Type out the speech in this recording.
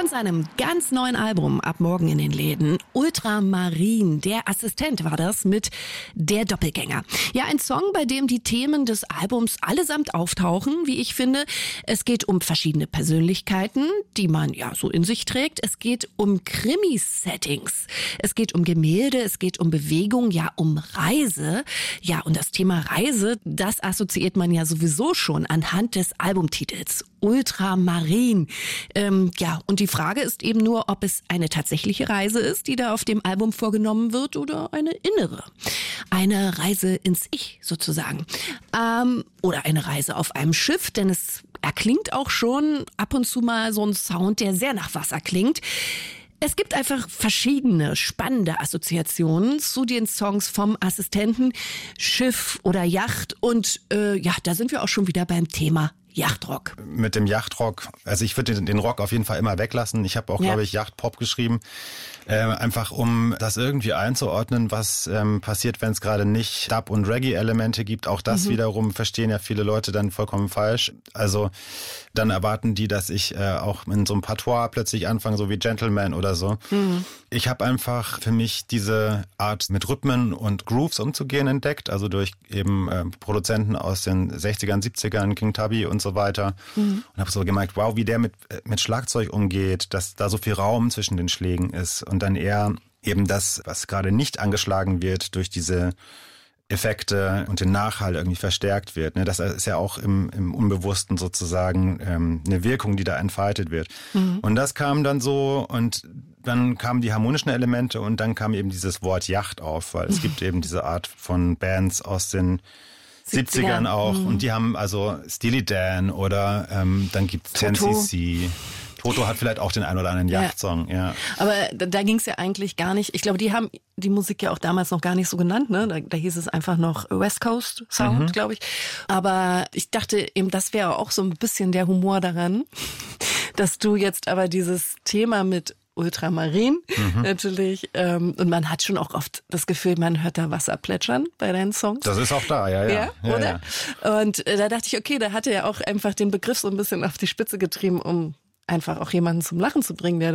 seinem ganz neuen Album ab morgen in den Läden. Ultramarin, der Assistent war das mit Der Doppelgänger. Ja, ein Song, bei dem die Themen des Albums allesamt auftauchen, wie ich finde. Es geht um verschiedene Persönlichkeiten, die man ja so in sich trägt. Es geht um Krimi-Settings. Es geht um Gemälde, es geht um Bewegung, ja, um Reise. Ja, und das Thema Reise, das assoziiert man ja sowieso schon anhand des Albumtitels. Ultramarin. Ja, und die Frage ist eben nur, ob es eine tatsächliche Reise ist, die da auf dem Album vorgenommen wird, oder eine innere. Eine Reise ins Ich sozusagen. Oder eine Reise auf einem Schiff, denn es erklingt auch schon ab und zu mal so ein Sound, der sehr nach Wasser klingt. Es gibt einfach verschiedene spannende Assoziationen zu den Songs vom Assistenten, Schiff oder Yacht. Und ja, da sind wir auch schon wieder beim Thema Yachtrock. Mit dem Yachtrock, also ich würde den Rock auf jeden Fall immer weglassen. Ich habe auch, glaube ich, Yachtpop geschrieben. Einfach um das irgendwie einzuordnen, was passiert, wenn es gerade nicht Dub- und Reggae-Elemente gibt. Auch das wiederum verstehen ja viele Leute dann vollkommen falsch. Also dann erwarten die, dass ich auch in so einem Patois plötzlich anfange, so wie Gentleman oder so. Ich habe einfach für mich diese Art, mit Rhythmen und Grooves umzugehen, entdeckt. Also durch eben Produzenten aus den 60ern, 70ern, King Tubby und so weiter. Und habe so gemerkt, wow, wie der mit Schlagzeug umgeht, dass da so viel Raum zwischen den Schlägen ist. Und dann eher eben das, was gerade nicht angeschlagen wird, durch diese Effekte und den Nachhall irgendwie verstärkt wird. Das ist ja auch im Unbewussten sozusagen eine Wirkung, die da entfaltet wird. Und das kam dann so, und dann kamen die harmonischen Elemente und dann kam eben dieses Wort Yacht auf, weil es gibt eben diese Art von Bands aus den 70ern auch. Und die haben also Steely Dan oder dann gibt's 10cc. Toto hat vielleicht auch den einen oder anderen Yachtsong, ja. Aber da ging es ja eigentlich gar nicht. Ich glaube, die haben die Musik ja auch damals noch gar nicht so genannt, ne? Da hieß es einfach noch West Coast Sound, glaube ich. Aber ich dachte eben, das wäre auch so ein bisschen der Humor daran, dass du jetzt aber dieses Thema mit Ultramarin natürlich, und man hat schon auch oft das Gefühl, man hört da Wasser plätschern bei deinen Songs. Das ist auch da, ja, oder? Ja. Und da dachte ich, okay, da hat er ja auch einfach den Begriff so ein bisschen auf die Spitze getrieben, um einfach auch jemanden zum Lachen zu bringen, der